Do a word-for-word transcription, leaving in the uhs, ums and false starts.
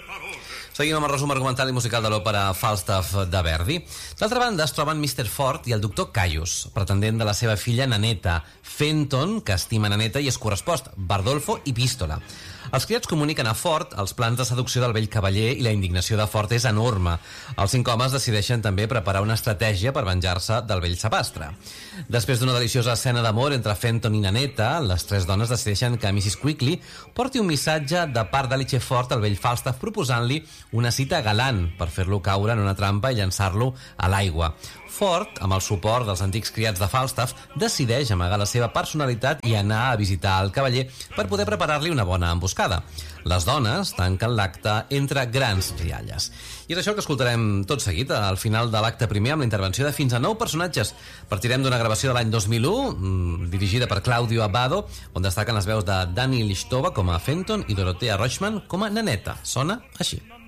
Seguim amb el resum argumental i musical de l'òpera Falstaff de Verdi. D'altra banda, es troben mister Ford i el doctor Caius, pretendent de la seva filla Naneta, Fenton, que estima Naneta i és correspost, Bardolfo i Pístola. Els criats comuniquen a Ford els plans de seducció del vell cavaller i la indignació de Ford és enorme. Els cinc homes decideixen també preparar una estratègia per venjar-se del vell sapastre. Després d'una deliciosa escena d'amor entre Fenton i Naneta, les tres dones decideixen que missus Quickly porti un missatge de part d'Alice Ford al vell Falstaff proposant-li una cita galant per fer-lo caure en una trampa i llançar-lo a l'aigua. Ford, amb el suport dels antics criats de Falstaff, decideix amagar la seva personalitat i anar a visitar el cavaller per poder preparar-li una bona emboscada. Les dones tanquen l'acte entre grans rialles. I és això que escoltarem tot seguit al final de l'acte primer amb la intervenció de fins a nou personatges. Partirem d'una gravació de l'any dos mil u, dirigida per Claudio Abbado, on destaquen les veus de Dani Lishtova com a Fenton i Dorothea Rochman com a Naneta. Sona així.